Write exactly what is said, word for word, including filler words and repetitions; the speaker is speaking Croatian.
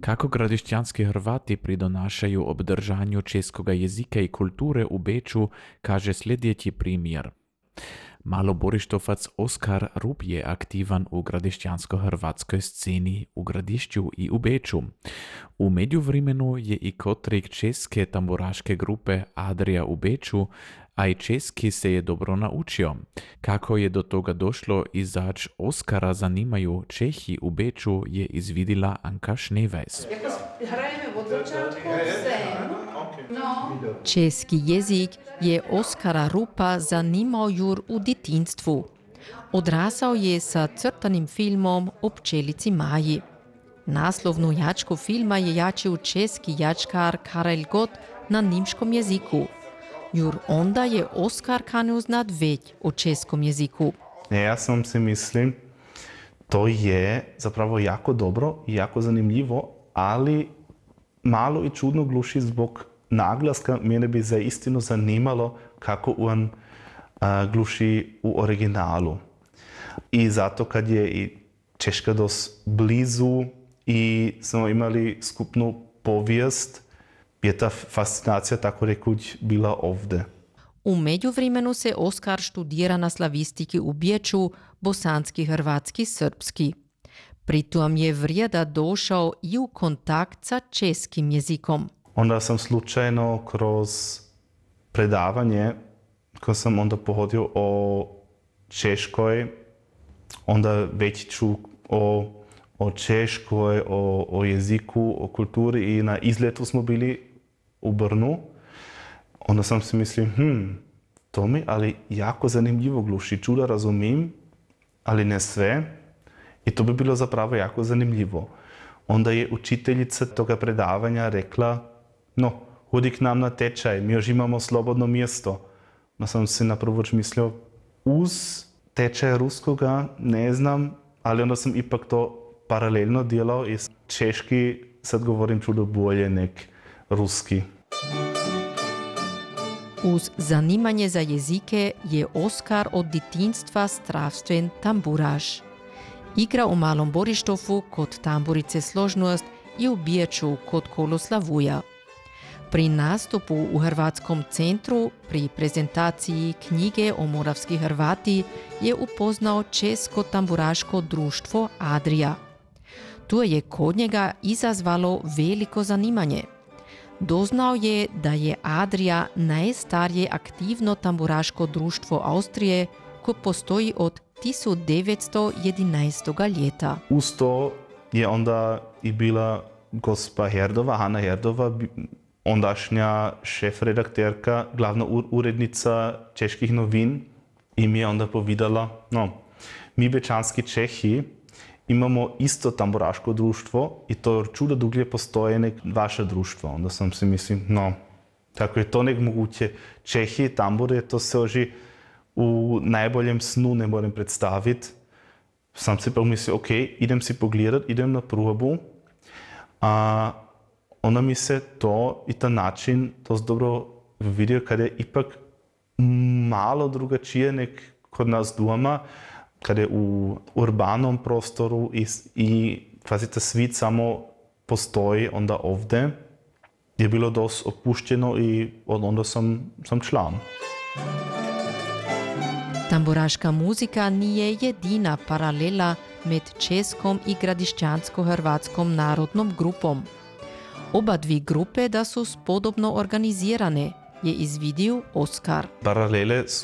Kako gradišćanski Hrvati pridonašaju obdržanju českoga jezika i kulture u Beču, kaže sljedeći primjer. Maloborištovac Oskar Rup je aktivan u gradišćansko-hrvatskoj sceni u Gradišću i u Beču. U međuvremenu je i kotrik česke tamburaške grupe Adria u Beču, a i česki se je dobro naučio. Kako je do toga došlo i zač Oskara zanimaju Čehi u Beču je izvidila Anka Šnevajs. Česki jezik je Oskara Rupa zanimao jur u djetinjstvu. Odrasao je sa crtanim filmom o pčelici Maji. Naslovnu jačku filma je jačil česki jačkar Karel Gott na nimškom jeziku. Jur onda je Oskar kanil znat već o českom jeziku. Ja sam si mislim, to je zapravo jako dobro i jako zanimljivo, ali malo i čudno gluši zbog naglaska. Mene bi zaistino zanimalo kako on a, gluši u originalu. I zato kad je i Češka dost blizu i smo imali skupnu povijest, je ta fascinacija, tako rekuć, bila ovdje. U međuvremenu se Oskar študira na slavistiki u Beču, bosanski, hrvatski, srpski. Pritom je vrijeda došao i u kontakt sa českim jezikom. Onda sam slučajno kroz predavanje, ko sam onda pohodio o Češkoj, onda već ču o, o Češkoj, o, o jeziku, o kulturi i na izletu smo bili u Brnu. Onda sam si mislio, hm, to mi ali jako zanimljivo gluši, čuda razumim, ali ne sve. I to bi bilo zapravo jako zanimljivo. Onda je učiteljica toga predavanja rekla, no, hodi k nam na tečaj, mi još imamo slobodno mjesto. No sam si napravo mislio, uz tečaj ruskoga ne znam, ali onda sam ipak to paralelno djelao i češki sad govorim čudo bolje nek ruski. Uz zanimanje za jezike je Oskar od djetinjstva strastven tamburaš. Igra u Malom Borištovu kod tamburice Složnost i u Beču kod Koloslavuja. Pri nastupu u Hrvatskom centru, pri prezentaciji knjige o moravski Hrvati, je upoznao Česko tamburaško društvo Adria. To je kod njega izazvalo veliko zanimanje. Doznao je da je Adria najstarije aktivno tamburaško društvo Austrije koje postoji od tisuću devetsto jedanaestog ljeta. Uz to je onda i bila gospa Herdova, Hanna Herdova, ondašnja šef-redakterka, glavna urednica Čeških novin, i mi je onda povedala, no, mi bečanski Čehi imamo isto tamburaško društvo i to čudo duglje postoje nek vaše društvo. Onda sam si mislim, no, kako je to nek moguće. Čehi i tambure, to se oži u najboljem snu ne moram predstaviti. Sam si pa mislil, ok, idem si pogledat, idem na probu. A onda mi se to i ta način to dobro vidio, kad je ipak malo drugačije nek kod nas doma, kad je u urbanom prostoru i, i kvazi ta svit samo postoji onda ovdje, je bilo dost opušteno i onda sam, sam član. Tamburaška muzika nije jedina paralela med českom i gradišćansko-hrvatskom narodnom grupom. Oba dvi grupe da su spodobno organizirane, je izvidio Oskar. Paralele su